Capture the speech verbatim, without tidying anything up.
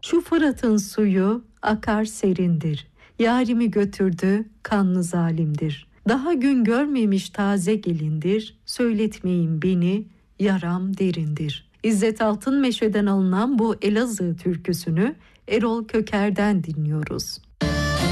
Şu Fırat'ın suyu akar serindir. Yarimi götürdü kanlı zalimdir. Daha gün görmemiş taze gelindir. Söyletmeyin beni, yaram derindir. İzzet Altınmeşe'den alınan bu Elazığ türküsünü Erol Köker'den dinliyoruz.